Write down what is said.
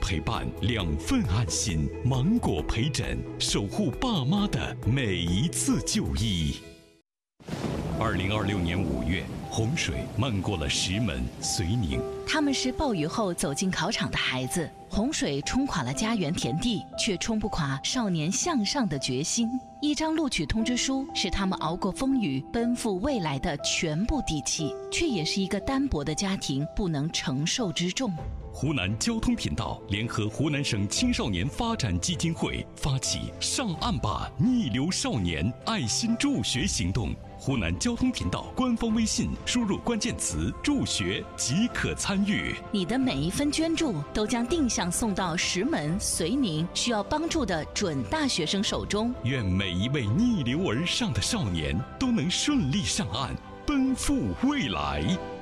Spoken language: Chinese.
陪伴，2份安心。芒果陪诊，守护爸妈的每一次就医。2026年5月，洪水漫过了石门、绥宁。 他们是暴雨后走进考场的孩子，洪水冲垮了家园田地，却冲不垮少年向上的决心。一张录取通知书是他们熬过风雨、奔赴未来的全部底气，却也是一个单薄的家庭不能承受之重。 湖南交通频道联合湖南省青少年发展基金会发起“上岸吧，逆流少年”爱心助学行动。湖南交通频道官方微信输入关键词“助学”即可参与。 你的每一分捐助都将定向送到石门、绥宁需要帮助的准大学生手中。 愿每一位逆流而上的少年都能顺利上岸，奔赴未来。